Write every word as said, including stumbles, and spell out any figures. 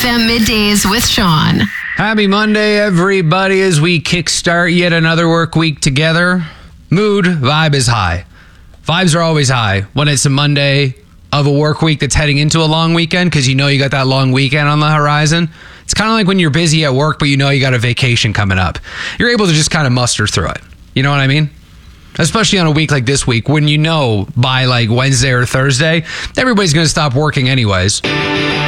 F M Middays with Sean. Happy Monday, everybody, as we kickstart yet another work week together. Mood, vibe is high. Vibes are always high when it's a Monday of a work week that's heading into a long weekend because you know you got that long weekend on the horizon. It's kind of like when you're busy at work, but you know you got a vacation coming up. You're able to just kind of muster through it. You know what I mean? Especially on a week like this week when you know by like Wednesday or Thursday, everybody's going to stop working anyways.